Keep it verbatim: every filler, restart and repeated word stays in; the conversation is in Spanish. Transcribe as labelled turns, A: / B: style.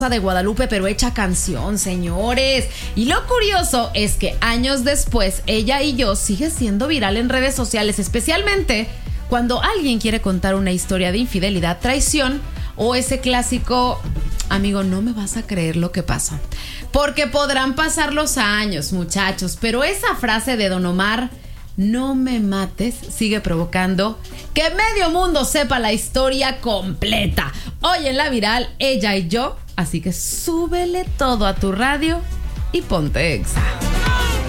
A: de Guadalupe, pero hecha canción, señores. Y lo curioso es que años después, Ella y Yo sigue siendo viral en redes sociales, especialmente cuando alguien quiere contar una historia de infidelidad, traición o ese clásico, amigo, no me vas a creer lo que pasa. Porque podrán pasar los años, muchachos, pero esa frase de Don Omar, no me mates, sigue provocando que medio mundo sepa la historia completa. Hoy en la viral, Ella y Yo. Así que súbele todo a tu radio y ponte Exa.